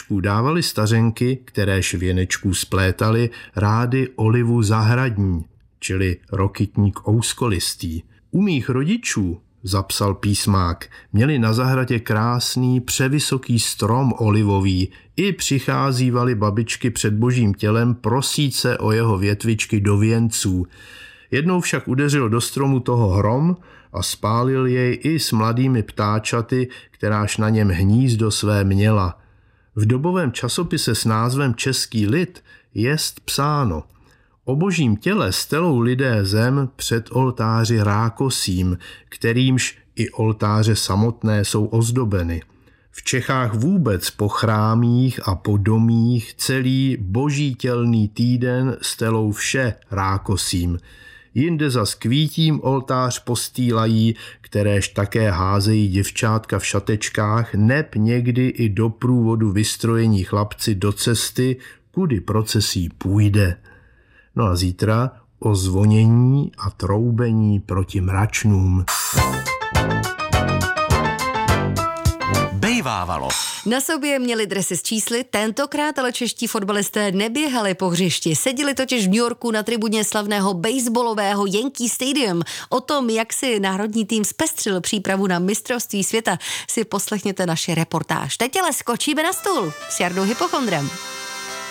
věnečků dávaly stařenky, kteréž věnečků splétaly, rády olivu zahradní, čili rokytník ouskolistý. U mých rodičů, zapsal písmák, měli na zahradě krásný, převysoký strom olivový, i přicházívaly babičky před božím tělem prosít se o jeho větvičky do věnců. Jednou však udeřil do stromu toho hrom a spálil jej i s mladými ptáčaty, kteráž na něm hnízdo své měla. V dobovém časopise s názvem Český lid jest psáno: o božím těle stelou lidé zem před oltáři rákosím, kterýmž i oltáře samotné jsou ozdobeny. V Čechách vůbec po chrámích a po domích celý boží tělný týden stelou vše rákosím. Jinde zas kvítím oltář postýlají, kteréž také házejí děvčátka v šatečkách, neb někdy i do průvodu vystrojení chlapci do cesty, kudy procesí půjde. No a zítra o zvonění a troubení proti mračnům. Bejvávalo. Na sobě měli dresy s čísly, tentokrát ale čeští fotbalisté neběhali po hřišti. Seděli totiž v New Yorku na tribuně slavného baseballového Yankee Stadium. O tom, jak si národní tým zpestřil přípravu na mistrovství světa, si poslechněte naši reportáž. Teď ale skočíme na stůl s Jardou Hypochondrem.